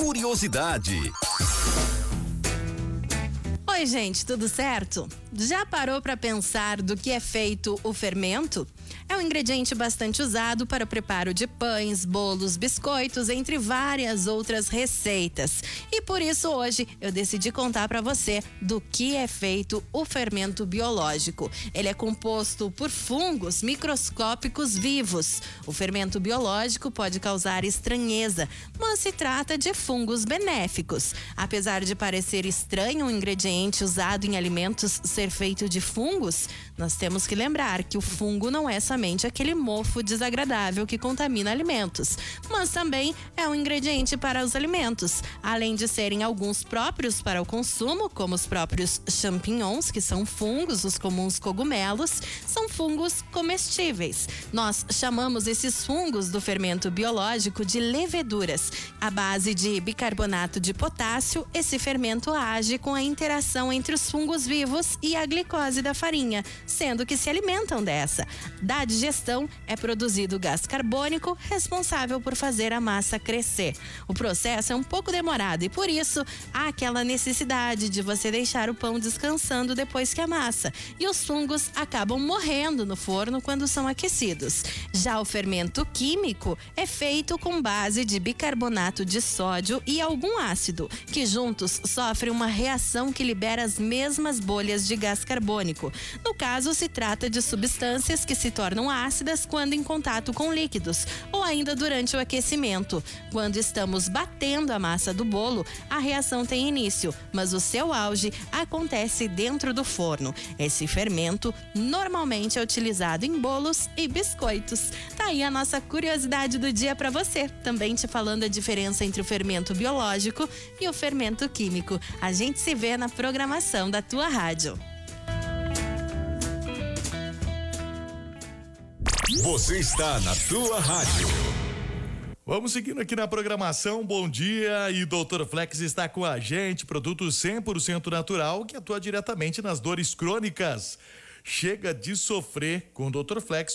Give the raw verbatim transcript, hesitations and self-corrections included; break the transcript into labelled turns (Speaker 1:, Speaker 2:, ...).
Speaker 1: curiosidade.
Speaker 2: Oi, gente, tudo certo? Já parou para pensar do que é feito o fermento? É um ingrediente bastante usado para o preparo de pães, bolos, biscoitos, entre várias outras receitas. E por isso hoje eu decidi contar para você do que é feito o fermento biológico. Ele é composto por fungos microscópicos vivos. O fermento biológico pode causar estranheza, mas se trata de fungos benéficos. Apesar de parecer estranho um ingrediente usado em alimentos ser feito de fungos, nós temos que lembrar que o fungo não é somente aquele mofo desagradável que contamina alimentos, mas também é um ingrediente para os alimentos, além de serem alguns próprios para o consumo, como os próprios champignons, que são fungos, os comuns cogumelos, são fungos comestíveis. Nós chamamos esses fungos do fermento biológico de leveduras. À base de bicarbonato de potássio, esse fermento age com a interação entre os fungos vivos e a glicose da farinha, sendo que se alimentam dessa. Da digestão é produzido gás carbônico, responsável por fazer a massa crescer. O processo é um pouco demorado e por isso há aquela necessidade de você deixar o pão descansando depois que amassa, e os fungos acabam morrendo no forno quando são aquecidos. Já o fermento químico é feito com base de bicarbonato de sódio e algum ácido, que juntos sofrem uma reação que libera as mesmas bolhas de gás carbônico. No caso, se trata de substâncias que se tornam ácidas quando em contato com líquidos, ou ainda durante o aquecimento. Quando estamos batendo a massa do bolo, a reação tem início, mas o seu auge acontece dentro do forno. Esse fermento normalmente é utilizado em bolos e biscoitos. Tá aí a nossa curiosidade do dia para você, também te falando a diferença entre o fermento biológico e o fermento químico. A gente se vê na programação da tua rádio.
Speaker 1: Você está na tua rádio.
Speaker 3: Vamos seguindo aqui na programação. Bom dia, e doutor Flex está com a gente, produto cem por cento natural que atua diretamente nas dores crônicas. Chega de sofrer com o doutor Flex,